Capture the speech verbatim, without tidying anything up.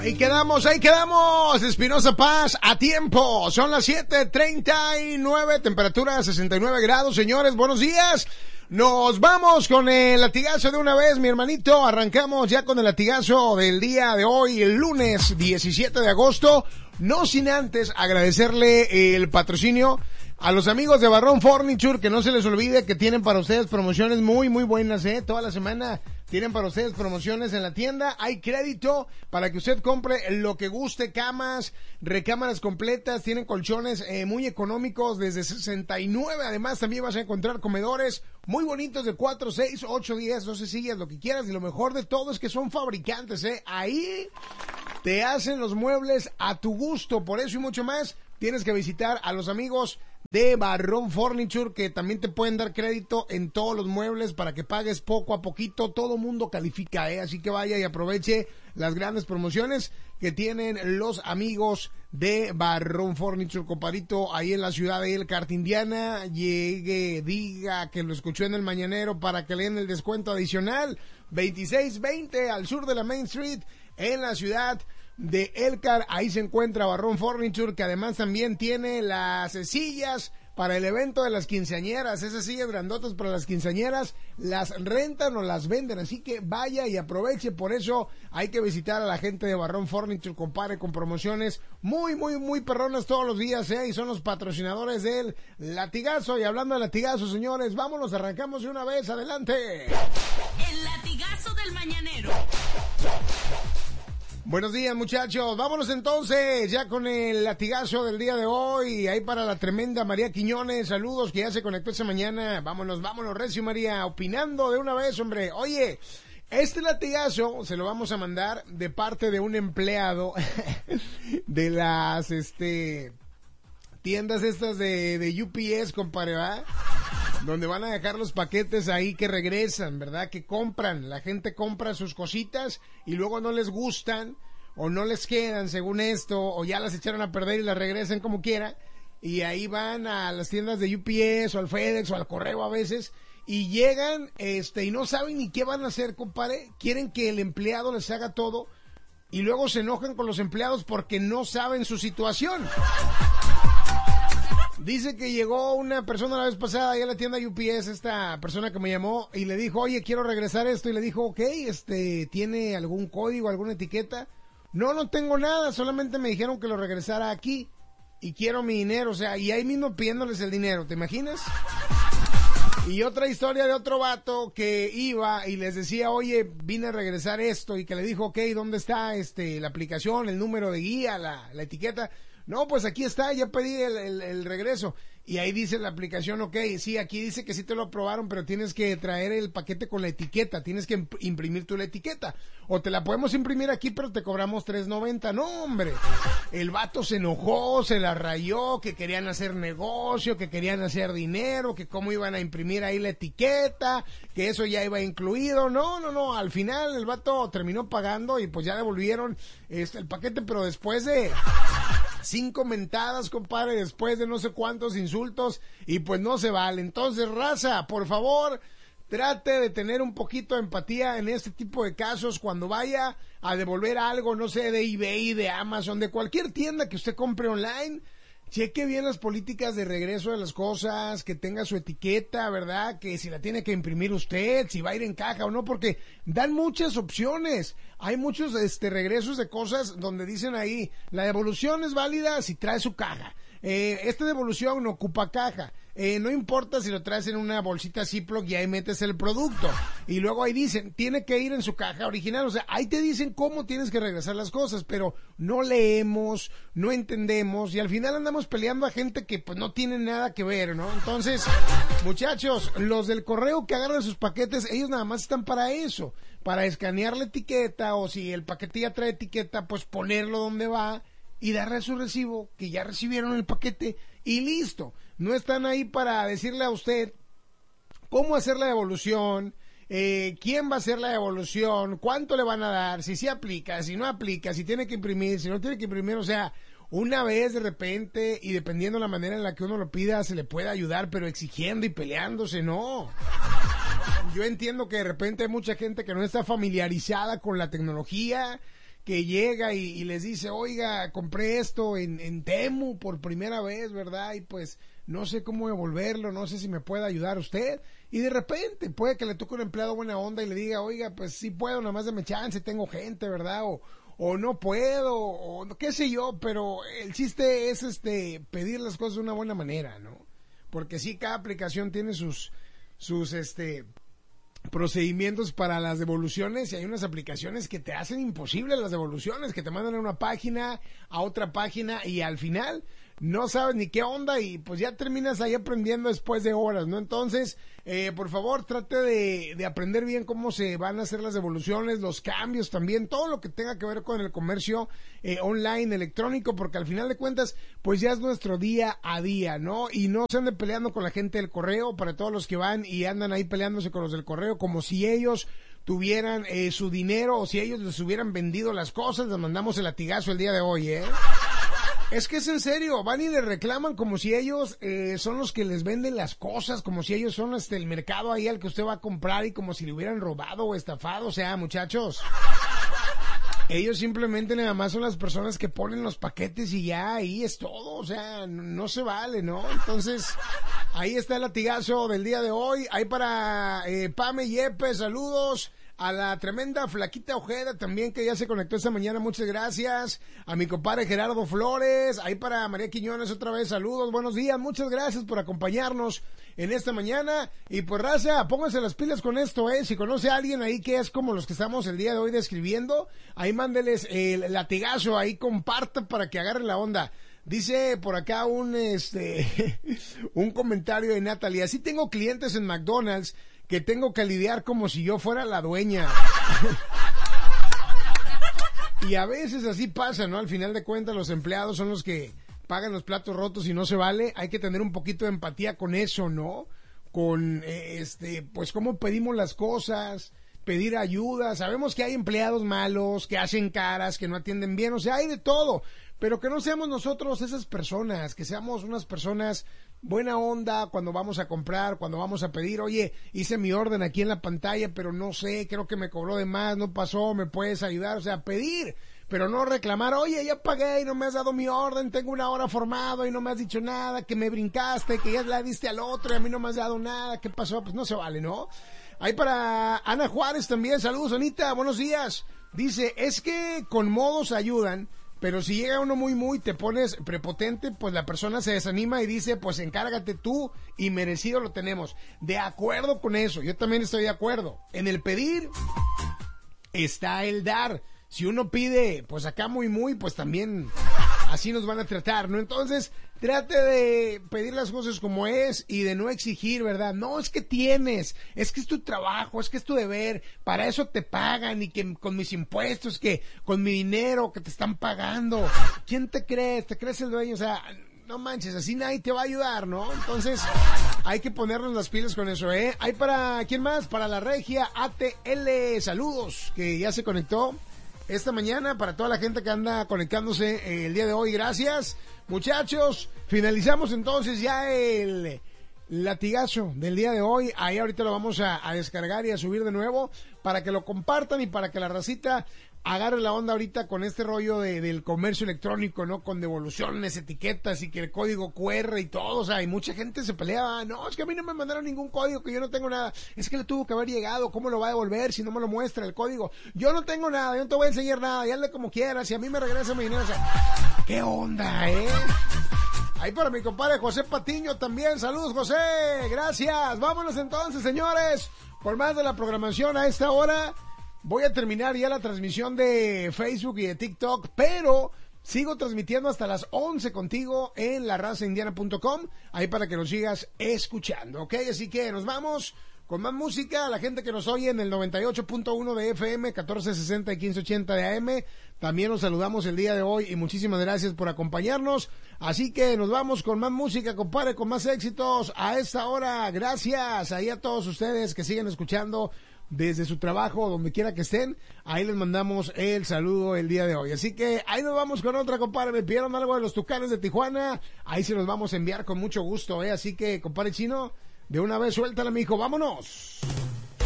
Ahí quedamos, ahí quedamos. Espinosa Paz, a tiempo. Son las siete treinta y nueve, temperatura sesenta y nueve grados. Señores, buenos días. Nos vamos con el latigazo de una vez, mi hermanito. Arrancamos ya con el latigazo del día de hoy, el lunes diecisiete de agosto. No sin antes agradecerle el patrocinio a los amigos de Barrón Furniture, que no se les olvide que tienen para ustedes promociones muy, muy buenas, ¿eh? Toda la semana tienen para ustedes promociones en la tienda. Hay crédito para que usted compre lo que guste, camas, recámaras completas, tienen colchones eh, muy económicos desde sesenta y nueve. Además, también vas a encontrar comedores muy bonitos de cuatro, seis, ocho, diez, doce sillas, lo que quieras. Y lo mejor de todo es que son fabricantes, ¿eh? Ahí te hacen los muebles a tu gusto. Por eso y mucho más, tienes que visitar a los amigos de Barrón Furniture, que también te pueden dar crédito en todos los muebles para que pagues poco a poquito. Todo mundo califica, ¿eh? Así que vaya y aproveche las grandes promociones que tienen los amigos de Barrón Furniture, compadrito, ahí en la ciudad de El Cartindiana. Llegue, diga que lo escuchó en el mañanero para que le den el descuento adicional. veintiséis veinte al sur de la Main Street, en la ciudad de Elcar. Ahí se encuentra Barrón Furniture, que además también tiene las sillas para el evento de las quinceañeras. Esas sillas grandotas para las quinceañeras las rentan o las venden, así que vaya y aproveche. Por eso hay que visitar a la gente de Barrón Furniture, compare con promociones muy, muy, muy perronas todos los días, ¿eh? Y son los patrocinadores del latigazo. Y hablando de latigazo, señores, vámonos, arrancamos de una vez, adelante. El latigazo del mañanero. Buenos días, muchachos. Vámonos entonces ya con el latigazo del día de hoy. Ahí para la tremenda María Quiñones. Saludos, que ya se conectó esta mañana. Vámonos, vámonos, recio, María. Opinando de una vez, hombre. Oye, este latigazo se lo vamos a mandar de parte de un empleado de las este tiendas estas de, de U P S, compadre, ¿verdad? Donde van a dejar los paquetes ahí que regresan, ¿verdad? Que compran, la gente compra sus cositas y luego no les gustan o no les quedan según esto, o ya las echaron a perder y las regresan como quiera, y ahí van a las tiendas de U P S o al FedEx o al correo a veces, y llegan este y no saben ni qué van a hacer, compadre. Quieren que el empleado les haga todo y luego se enojan con los empleados porque no saben su situación. Dice que llegó una persona la vez pasada ahí a la tienda U P S, esta persona que me llamó, y le dijo, oye, quiero regresar esto, y le dijo, ok, este, ¿tiene algún código, alguna etiqueta? No, no tengo nada, solamente me dijeron que lo regresara aquí, y quiero mi dinero, o sea, y ahí mismo pidiéndoles el dinero, ¿te imaginas? Y otra historia de otro vato que iba y les decía, oye, vine a regresar esto, y que le dijo, ok, ¿dónde está este la aplicación, el número de guía, la, la etiqueta? No, pues aquí está, ya pedí el, el, el regreso. Y ahí dice la aplicación, ok, sí, aquí dice que sí te lo aprobaron, pero tienes que traer el paquete con la etiqueta, tienes que imprimir tú la etiqueta. O te la podemos imprimir aquí, pero te cobramos tres noventa. No, hombre, el vato se enojó, se la rayó, que querían hacer negocio, que querían hacer dinero, que cómo iban a imprimir ahí la etiqueta, que eso ya iba incluido. No, no, no, al final el vato terminó pagando y pues ya devolvieron este, el paquete, pero después de cinco mentadas, compadre, después de no sé cuántos insultos, y pues no se vale. Entonces, raza, por favor, trate de tener un poquito de empatía en este tipo de casos cuando vaya a devolver algo, no sé, de eBay, de Amazon, de cualquier tienda que usted compre online. Cheque bien las políticas de regreso de las cosas, que tenga su etiqueta, ¿verdad? Que si la tiene que imprimir usted, si va a ir en caja o no, porque dan muchas opciones. Hay muchos este regresos de cosas donde dicen ahí, la devolución es válida si trae su caja. Eh, esta devolución no ocupa caja. Eh, no importa si lo traes en una bolsita Ziploc y ahí metes el producto. Y luego ahí dicen, tiene que ir en su caja original. O sea, ahí te dicen cómo tienes que regresar las cosas, pero no leemos, no entendemos y al final andamos peleando a gente que pues no tiene nada que ver, ¿no? Entonces, muchachos, los del correo que agarran sus paquetes, ellos nada más están para eso, para escanear la etiqueta, o si el paquete ya trae etiqueta, pues ponerlo donde va y darle su recibo, que ya recibieron el paquete y listo. No están ahí para decirle a usted cómo hacer la devolución, eh, quién va a hacer la devolución, cuánto le van a dar, si sí aplica, si no aplica, si tiene que imprimir, si no tiene que imprimir. O sea, una vez de repente, y dependiendo la manera en la que uno lo pida, se le puede ayudar, pero exigiendo y peleándose, no. Yo entiendo que de repente hay mucha gente que no está familiarizada con la tecnología, que llega y, y les dice, oiga, compré esto en, en Temu por primera vez, ¿verdad? Y pues no sé cómo devolverlo, no sé si me puede ayudar usted. Y de repente puede que le toque un empleado buena onda y le diga, oiga, pues sí puedo, nada más dame chance, tengo gente, ¿verdad? O, o no puedo, o qué sé yo, pero el chiste es este pedir las cosas de una buena manera, ¿no? Porque sí, cada aplicación tiene sus, sus, este... procedimientos para las devoluciones, y hay unas aplicaciones que te hacen imposible las devoluciones, que te mandan a una página, a otra página, y al final no sabes ni qué onda y pues ya terminas ahí aprendiendo después de horas, ¿no? Entonces, eh, por favor, trate de, de aprender bien cómo se van a hacer las devoluciones, los cambios también, todo lo que tenga que ver con el comercio eh, online, electrónico, porque al final de cuentas, pues ya es nuestro día a día, ¿no? Y no se anden peleando con la gente del correo, para todos los que van y andan ahí peleándose con los del correo, como si ellos tuvieran eh, su dinero o si ellos les hubieran vendido las cosas. Les mandamos el latigazo el día de hoy, ¿eh? Es que es en serio, van y le reclaman como si ellos eh, son los que les venden las cosas, como si ellos son este, el mercado ahí al que usted va a comprar y como si le hubieran robado o estafado. O sea, muchachos, ellos simplemente nada más son las personas que ponen los paquetes y ya ahí es todo. O sea, no se vale, ¿no? Entonces, ahí está el latigazo del día de hoy. Ahí para eh, Pame Yepe, saludos. A la tremenda Flaquita Ojeda también, que ya se conectó esta mañana, muchas gracias. A mi compadre Gerardo Flores, ahí para María Quiñones otra vez, saludos, buenos días, muchas gracias por acompañarnos en esta mañana. Y pues raza, pónganse las pilas con esto, eh, si conoce a alguien ahí que es como los que estamos el día de hoy describiendo, ahí mándeles el latigazo, ahí compartan para que agarren la onda. Dice por acá un este un comentario de Natalie, así tengo clientes en McDonald's que tengo que lidiar como si yo fuera la dueña. Y a veces así pasa, ¿no? Al final de cuentas los empleados son los que pagan los platos rotos y no se vale. Hay que tener un poquito de empatía con eso, ¿no? Con, eh, este, pues cómo pedimos las cosas, pedir ayuda. Sabemos que hay empleados malos, que hacen caras, que no atienden bien, o sea, hay de todo. Pero que no seamos nosotros esas personas, que seamos unas personas buena onda cuando vamos a comprar, cuando vamos a pedir, oye, hice mi orden aquí en la pantalla, pero no sé, creo que me cobró de más, no pasó, me puedes ayudar, o sea, pedir, pero no reclamar, oye, ya pagué y no me has dado mi orden, tengo una hora formado y no me has dicho nada, que me brincaste, que ya la diste al otro y a mí no me has dado nada, ¿qué pasó? Pues no se vale, ¿no? Ahí para Ana Juárez también, saludos Anita, buenos días, dice, es que con modos ayudan, pero si llega uno muy muy, te pones prepotente, pues la persona se desanima y dice, pues encárgate tú y merecido lo tenemos. De acuerdo con eso, yo también estoy de acuerdo. En el pedir está el dar. Si uno pide, pues acá muy muy, pues también así nos van a tratar, ¿no? Entonces, trate de pedir las cosas como es y de no exigir, ¿verdad? No, es que tienes, es que es tu trabajo, es que es tu deber, para eso te pagan y que con mis impuestos, que con mi dinero que te están pagando. ¿Quién te crees? ¿Te crees el dueño? O sea, no manches, así nadie te va a ayudar, ¿no? Entonces, hay que ponernos las pilas con eso, ¿eh? Hay para, ¿quién más? Para la Regia A T L, saludos, que ya se conectó esta mañana, para toda la gente que anda conectándose eh, el día de hoy, gracias muchachos. Finalizamos entonces ya el latigazo del día de hoy, ahí ahorita lo vamos a, a descargar y a subir de nuevo para que lo compartan y para que la racita agarre la onda ahorita con este rollo de, del comercio electrónico, ¿no? Con devoluciones, etiquetas y que el código cu erre y todo, o sea, y mucha gente se pelea, no, es que a mí no me mandaron ningún código, que yo no tengo nada, es que le tuvo que haber llegado, ¿cómo lo va a devolver si no me lo muestra el código? Yo no tengo nada, yo no te voy a enseñar nada, y hazle como quieras, y a mí me regresa mi dinero, o sea, ¿qué onda, eh? Ahí para mi compadre José Patiño también, saludos José, gracias, vámonos entonces señores, por más de la programación a esta hora. Voy a terminar ya la transmisión de Facebook y de TikTok, pero sigo transmitiendo hasta las once contigo en la raza indiana punto com, ahí para que nos sigas escuchando, ¿ok? Así que nos vamos con más música, la gente que nos oye en el noventa y ocho punto uno de F M, catorce sesenta y quince ochenta de A M, también los saludamos el día de hoy y muchísimas gracias por acompañarnos, así que nos vamos con más música, compadre, con más éxitos a esta hora, gracias ahí a todos ustedes que siguen escuchando desde su trabajo, donde quiera que estén, ahí les mandamos el saludo el día de hoy. Así que ahí nos vamos con otra, compadre. Me pidieron algo de los Tucanes de Tijuana, ahí se los vamos a enviar con mucho gusto, ¿eh? Así que, compadre Chino, de una vez suéltala, mijo, vámonos.